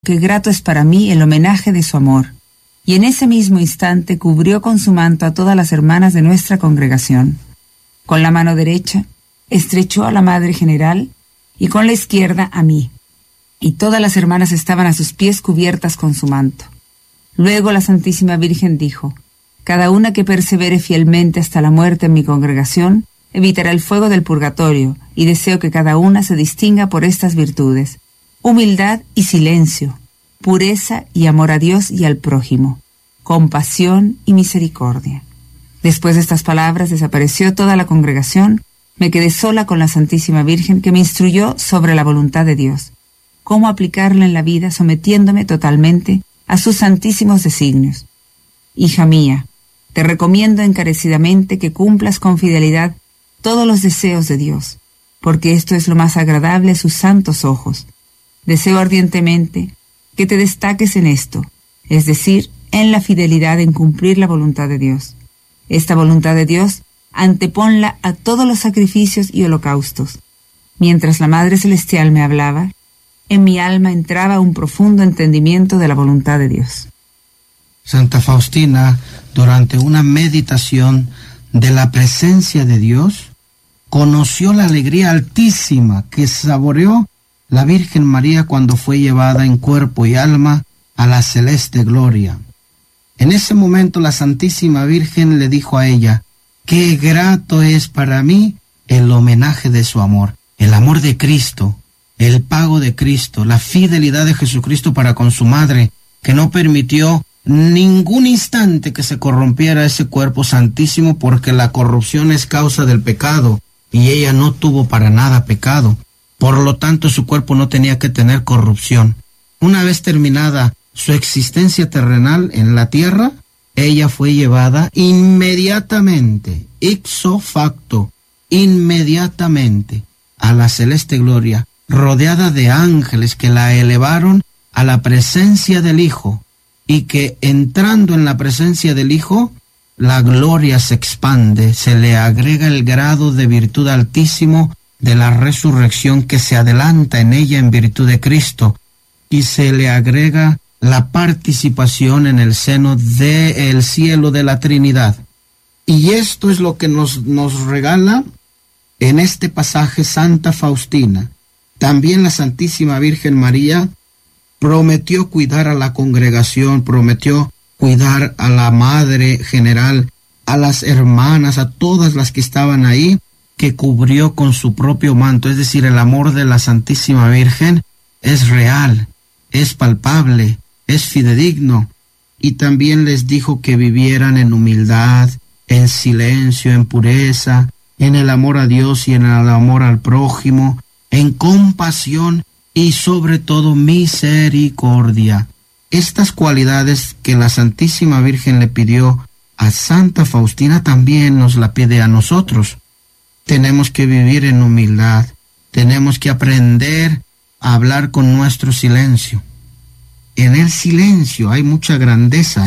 qué grato es para mí el homenaje de su amor. Y en ese mismo instante cubrió con su manto a todas las hermanas de nuestra congregación. Con la mano derecha estrechó a la Madre General y con la izquierda a mí. Y todas las hermanas estaban a sus pies cubiertas con su manto. Luego la Santísima Virgen dijo: cada una que persevere fielmente hasta la muerte en mi congregación evitará el fuego del purgatorio, y deseo que cada una se distinga por estas virtudes: humildad y silencio, pureza y amor a Dios y al prójimo, compasión y misericordia. Después de estas palabras desapareció toda la congregación. Me quedé sola con la Santísima Virgen, que me instruyó sobre la voluntad de Dios, cómo aplicarla en la vida, sometiéndome totalmente a sus santísimos designios. Hija mía, te recomiendo encarecidamente que cumplas con fidelidad todos los deseos de Dios, porque esto es lo más agradable a sus santos ojos. Deseo ardientemente que te destaques en esto, es decir, en la fidelidad en cumplir la voluntad de Dios. Esta voluntad de Dios anteponla a todos los sacrificios y holocaustos. Mientras la Madre Celestial me hablaba, en mi alma entraba un profundo entendimiento de la voluntad de Dios. Santa Faustina, durante una meditación de la presencia de Dios, conoció la alegría altísima que saboreó la Virgen María cuando fue llevada en cuerpo y alma a la celeste gloria. En ese momento la Santísima Virgen le dijo a ella: qué grato es para mí el homenaje de su amor, el amor de Cristo, el pago de Cristo, la fidelidad de Jesucristo para con su madre, que no permitió ningún instante que se corrompiera ese cuerpo santísimo, porque la corrupción es causa del pecado y ella no tuvo para nada pecado. Por lo tanto, su cuerpo no tenía que tener corrupción. Una vez terminada su existencia terrenal en la tierra, ella fue llevada inmediatamente, ipso facto, inmediatamente, a la celeste gloria, rodeada de ángeles que la elevaron a la presencia del Hijo, y que entrando en la presencia del Hijo, la gloria se expande, se le agrega el grado de virtud altísimo de la resurrección que se adelanta en ella en virtud de Cristo, y se le agrega la participación en el seno del cielo de la Trinidad. Y esto es lo que nos regala en este pasaje Santa Faustina. También la Santísima Virgen María prometió cuidar a la congregación, prometió cuidar a la Madre General, a las hermanas, a todas las que estaban ahí, que cubrió con su propio manto. Es decir, el amor de la Santísima Virgen es real, es palpable, es fidedigno. Y también les dijo que vivieran en humildad, en silencio, en pureza, en el amor a Dios y en el amor al prójimo, en compasión y sobre todo misericordia. Estas cualidades que la Santísima Virgen le pidió a Santa Faustina también nos la pide a nosotros. Tenemos que vivir en humildad, tenemos que aprender a hablar con nuestro silencio. En el silencio hay mucha grandeza,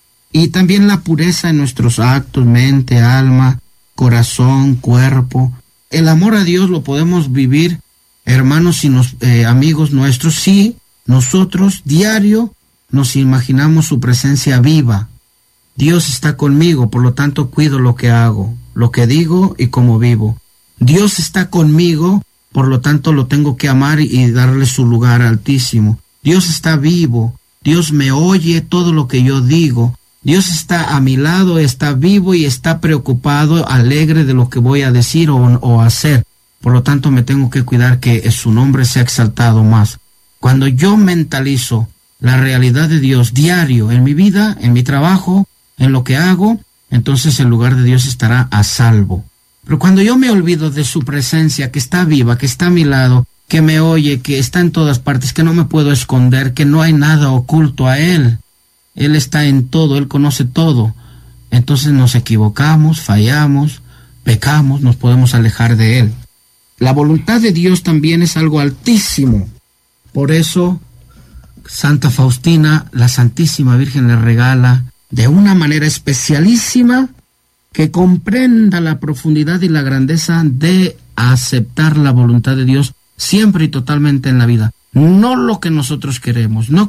y también la pureza en nuestros actos, mente, alma, corazón, cuerpo. El amor a Dios lo podemos vivir, hermanos y amigos nuestros, si nosotros diario nos imaginamos su presencia viva. Dios está conmigo, por lo tanto cuido lo que hago, lo que digo y cómo vivo. Dios está conmigo, por lo tanto lo tengo que amar y darle su lugar altísimo. Dios está vivo, Dios me oye todo lo que yo digo. Dios está a mi lado, está vivo y está preocupado, alegre de lo que voy a decir o hacer. Por lo tanto, me tengo que cuidar que su nombre sea exaltado más. Cuando yo mentalizo la realidad de Dios diario en mi vida, en mi trabajo, en lo que hago, entonces el lugar de Dios estará a salvo. Pero cuando yo me olvido de su presencia, que está viva, que está a mi lado, que me oye, que está en todas partes, que no me puedo esconder, que no hay nada oculto a Él. Él está en todo, Él conoce todo. Entonces nos equivocamos, fallamos, pecamos, nos podemos alejar de Él. La voluntad de Dios también es algo altísimo. Por eso, Santa Faustina, la Santísima Virgen le regala de una manera especialísima que comprenda la profundidad y la grandeza de aceptar la voluntad de Dios siempre y totalmente en la vida. no lo que nosotros queremos, no